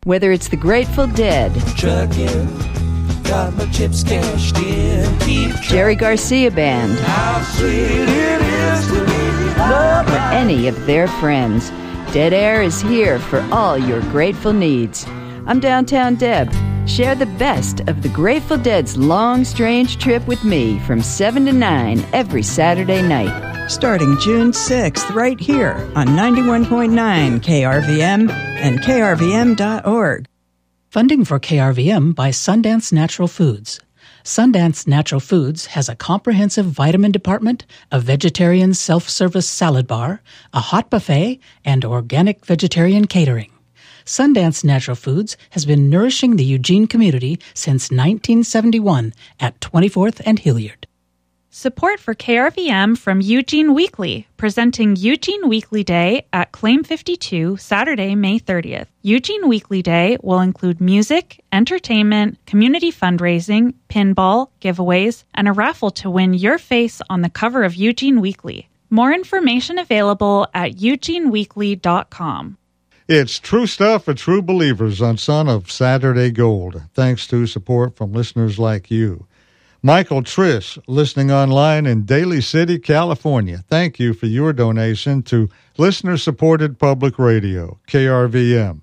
Whether it's the Grateful Dead, Truckin', got my chips cashed in. Keep Jerry Garcia Band, how sweet it is to be loved. or any of their friends, Dead Air is here for all your grateful needs. I'm Downtown Deb. Share the best of the Grateful Dead's Long Strange Trip with me from 7 to 9 every Saturday night. Starting June 6th, right here on 91.9 KRVM and krvm.org. Funding for KRVM by Sundance Natural Foods. Sundance Natural Foods has a comprehensive vitamin department, a vegetarian self-service salad bar, a hot buffet, and organic vegetarian catering. Sundance Natural Foods has been nourishing the Eugene community since 1971 at 24th and Hilliard. Support for KRVM from Eugene Weekly, presenting Eugene Weekly Day at Claim 52, Saturday, May 30th. Eugene Weekly Day will include music, entertainment, community fundraising, pinball, giveaways, and a raffle to win your face on the cover of Eugene Weekly. More information available at eugeneweekly.com. It's True Stuff for True Believers on Son of Saturday Gold, thanks to support from listeners like you. Michael Trish, listening online in Daly City, California. Thank you for your donation to listener-supported public radio, KRVM.